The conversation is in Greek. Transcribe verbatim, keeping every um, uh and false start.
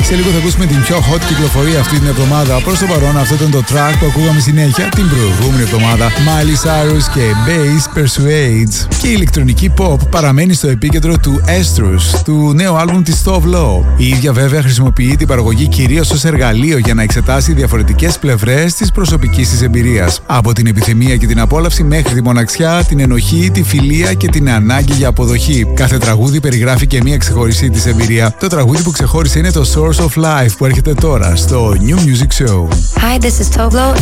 Σε λίγο θα ακούσουμε την πιο hot κυκλοφορία αυτή την εβδομάδα. Προς το παρόν, αυτό ήταν το track που ακούγαμε συνέχεια την προηγούμενη εβδομάδα. Miley Cyrus και Bass Persuades. Και η ηλεκτρονική pop παραμένει στο επίκεντρο του Estrus, του νέου άλμπουμ της Tove Lo. Η ίδια βέβαια χρησιμοποιεί την παραγωγή κυρίως ως εργαλείο για να εξετάσει διαφορετικές πλευρές της προσωπικής της εμπειρίας. Από την επιθυμία και την απόλαυση μέχρι τη μοναξιά, την ενοχή, τη φιλία και την ανάγκη για αποδοχή. Κάθε τραγούδι περιγράφει και μια ξεχωριστή της εμπειρία. Το τραγούδι που ξεχώρισε είναι το Source of Life που έρχεται τώρα στο New Music Show. Hi, this is Tove Lo.